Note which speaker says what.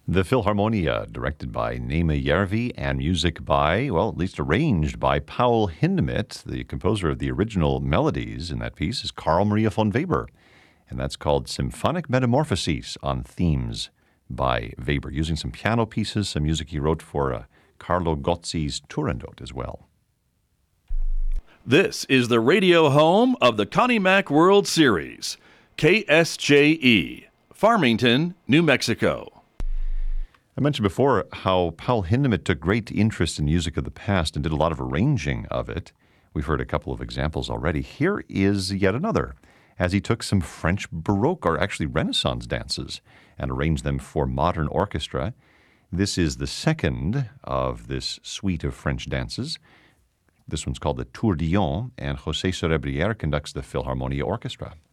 Speaker 1: The Philharmonia, directed by Neeme Järvi, and music by, well, at least arranged by Paul Hindemith. The composer of the original melodies in that piece is Carl Maria von Weber, and that's called Symphonic Metamorphoses on Themes by Weber, using some piano pieces, some music he wrote for Carlo Gozzi's Turandot as well.
Speaker 2: This is the radio home of the Connie Mack World Series, KSJE, Farmington, New Mexico.
Speaker 1: I mentioned before how Paul Hindemith took great interest in music of the past and did a lot of arranging of it. We've heard a couple of examples already. Here is yet another, as he took some French Baroque, or actually Renaissance dances, and arranged them for modern orchestra. This is the second of this suite of French dances. This one's called the Tourbillon, and José Cerebrière conducts the Philharmonia Orchestra.